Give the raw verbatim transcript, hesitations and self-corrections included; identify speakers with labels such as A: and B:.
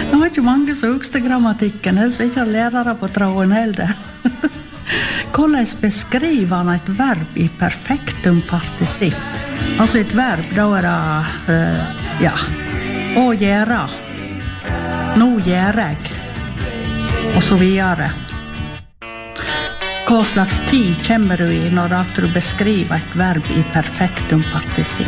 A: Det var ikke mange som husker grammatikken, så ikke lærere på tråden heller. Hvordan beskriver han et verb i perfektum partisipp? Altså et verb, da er det, uh, ja, å gjøre, nå gjør jeg, og så videre. Hva slags tid kommer du i når du beskriver et verb i perfektum partisipp?